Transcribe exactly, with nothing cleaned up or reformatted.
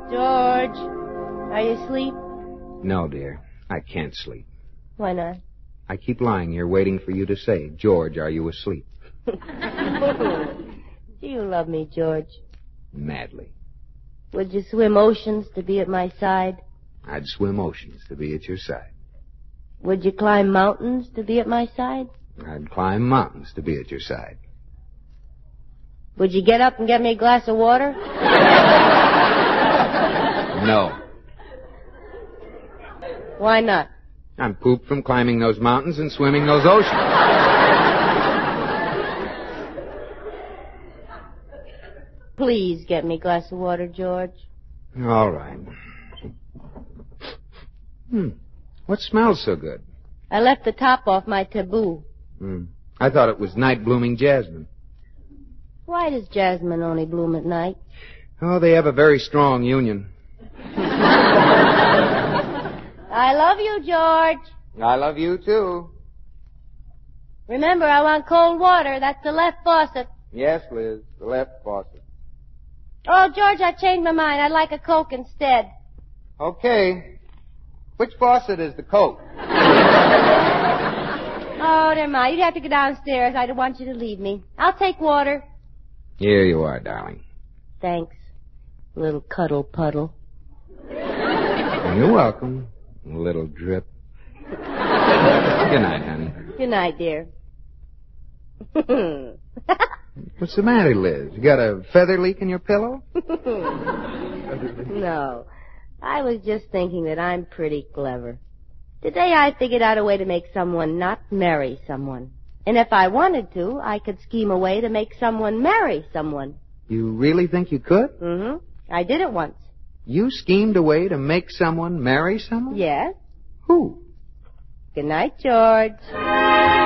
George, are you asleep? No, dear. I can't sleep. Why not? I keep lying here waiting for you to say, George, are you asleep? Do you love me, George? Madly. Would you swim oceans to be at my side? I'd swim oceans to be at your side. Would you climb mountains to be at my side? I'd climb mountains to be at your side. Would you get up and get me a glass of water? No. Why not? I'm pooped from climbing those mountains and swimming those oceans. Please get me a glass of water, George. All right. Hmm. What smells so good? I left the top off my taboo. Hmm. I thought it was night-blooming jasmine. Why does jasmine only bloom at night? Oh, they have a very strong union. I love you, George. I love you, too. Remember, I want cold water. That's the left faucet. Yes, Liz, the left faucet. Oh, George, I changed my mind. I'd like a Coke instead. Okay. Which faucet is the Coke? Oh, never mind. You'd have to go downstairs. I don't want you to leave me. I'll take water. Here you are, darling. Thanks, little cuddle puddle. You're welcome, little drip. Good night, honey. Good night, dear. What's the matter, Liz? You got a feather leak in your pillow? No. I was just thinking that I'm pretty clever. Today I figured out a way to make someone not marry someone. And if I wanted to, I could scheme a way to make someone marry someone. You really think you could? Mm-hmm. I did it once. You schemed a way to make someone marry someone? Yes. Who? Good night, George.